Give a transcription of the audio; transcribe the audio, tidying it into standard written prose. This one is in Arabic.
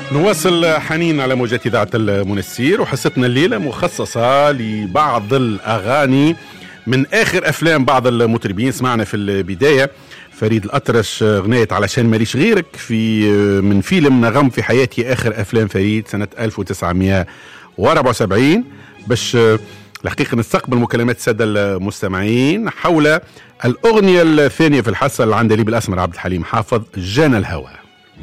نواصل حنين على موجات إذاعة المنسير، وحصتنا الليلة مخصصة لبعض الأغاني من آخر أفلام بعض المطربين. سمعنا في البداية فريد الأطرش غنيت علشان ماليش غيرك في من فيلم نغم في حياتي، آخر أفلام فريد سنة 1974. باش الحقيقة نستقبل مكالمات السادة المستمعين حول الأغنية الثانية في الحصة العندليب الأسمر عبد الحليم حافظ، جانا الهوى.